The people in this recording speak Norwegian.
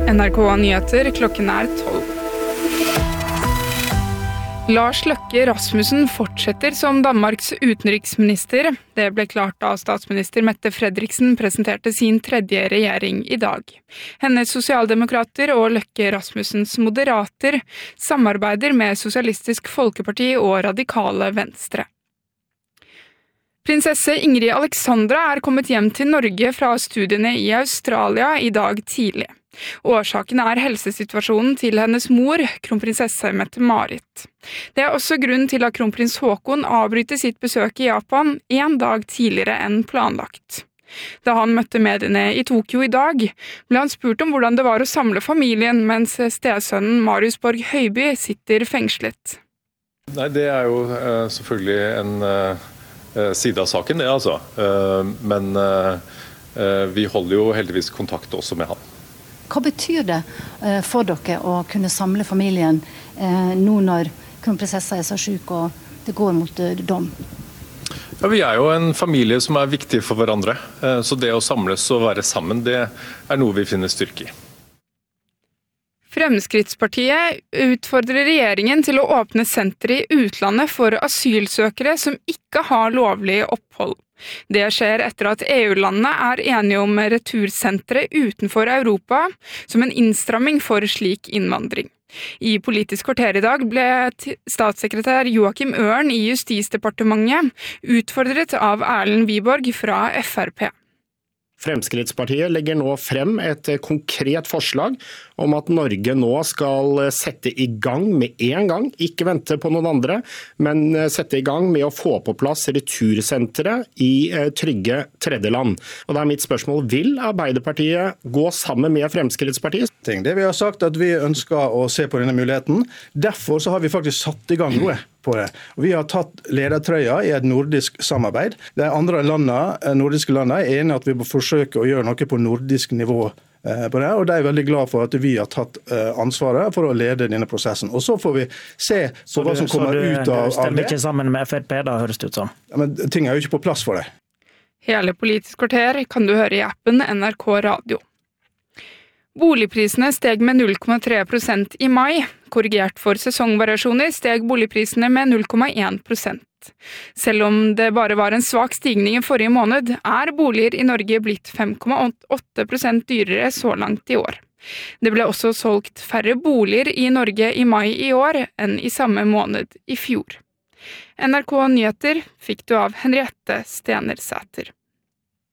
NRK Nyheter, klokken 12. Lars Løkke Rasmussen fortsetter som Danmarks utenriksminister. Det ble klart da statsminister Mette Frederiksen presenterte sin tredje regjering i dag. Hennes sosialdemokrater og Løkke Rasmussens moderater samarbeider med Sosialistisk Folkeparti og Radikale Venstre. Prinsesse Ingrid Alexandra er kommet hjem til Norge fra studiene i Australia i dag tidlig. Årsaken er helsesituasjonen til hennes mor, kronprinsesse Mette-Marit. Det er også grunn til at kronprins Haakon avbryter sitt besøk i Japan en dag tidligere enn planlagt. Da han møtte mediene i Tokyo i dag, ble han spurt om hvordan det var å samle familien mens stesønnen Marius Borg Høiby sitter fengslet. Nei, det er jo selvfølgelig en side av saken, det altså. Men vi holder jo heldigvis kontakt også med han. Hva betyr det for dere å kunne samle familien nå når kronprinsessa er så syk og det går mot dom? Ja, vi er jo en familie som er viktig for hverandre, så det å samles og være sammen, det er noe vi finner styrke i. Fremskrittspartiet utfordrer regjeringen til å åpne senter i utlandet for asylsøkere som ikke har lovlig opphold. Det skjer etter at EU-landene er enige om retursentre utenfor Europa som en innstramming for slik innvandring. I Politisk kvarter i dag ble statssekretær Joakim Ørn i Justisdepartementet utfordret av Erlend Wiborg fra FrP. Fremskrittspartiet legger nå frem et konkret forslag om at Norge nå skal sette i gang med en gang, ikke vente på noen andre, men sette i gang med å få på plass retursentre i trygge tredjeland. Og da er mitt spørsmål, vil Arbeiderpartiet gå sammen med Fremskrittspartiet? Det vi har sagt at vi ønsker å se på denne muligheten. Derfor så har vi faktisk satt i gang noe på det. Og vi har tatt ledertrøya i et nordisk samarbeid. De andre nordiske landene er enige at vi må forsøke å gjøre noe på nordisk nivå på det, og de er veldig glad for at vi har tatt ansvaret for å lede denne prosessen. Og så får vi se på hva som kommer ut av det. Så du stemmer ikke sammen med FrP da, høres det ut som? Ja, men ting er jo ikke på plass for det. Hele Politisk kvarter kan du høre i appen NRK Radio. Boligprisene steg med 0,3% i mai. Korrigert for sesongvariasjoner steg boligprisene med 0,1%. Selv om det bare var en svak stigning i forrige måned, er boliger i Norge blitt 5,8% dyrere så langt i år. Det ble også solgt færre boliger i Norge i mai i år enn i samme måned i fjor. NRK Nyheter fikk du av Henriette Stenersæter.